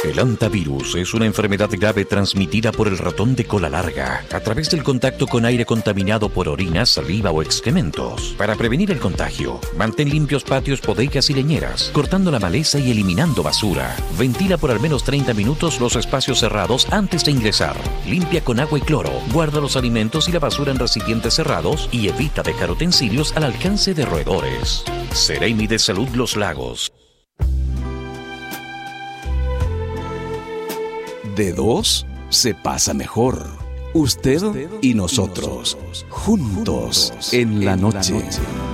El hantavirus es una enfermedad grave transmitida por el ratón de cola larga a través del contacto con aire contaminado por orina, saliva o excrementos. Para prevenir el contagio, mantén limpios patios, bodegas y leñeras, cortando la maleza y eliminando basura. Ventila por al menos 30 minutos los espacios cerrados antes de ingresar. Limpia con agua y cloro. Guarda los alimentos y la basura en recipientes cerrados y evita dejar utensilios al alcance de roedores. Seremi de Salud Los Lagos. De dos se pasa mejor. Usted y nosotros, juntos en la noche.